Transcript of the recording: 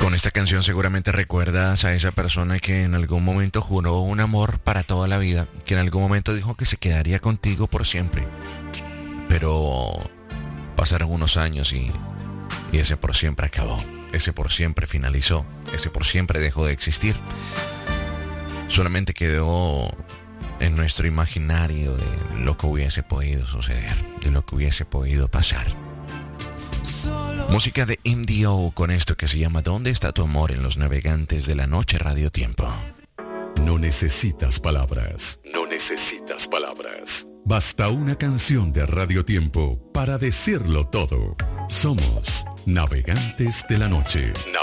Con esta canción seguramente recuerdas a esa persona que en algún momento juró un amor para toda la vida, que en algún momento dijo que se quedaría contigo por siempre. Pero pasaron unos años y ese por siempre acabó, ese por siempre finalizó, ese por siempre dejó de existir. Solamente quedó en nuestro imaginario de lo que hubiese podido suceder, de lo que hubiese podido pasar. Música de MDO con esto que se llama ¿Dónde está tu amor? En los Navegantes de la Noche Radio Tiempo. No necesitas palabras, no necesitas palabras. Basta una canción de Radio Tiempo para decirlo todo. Somos Navegantes de la Noche.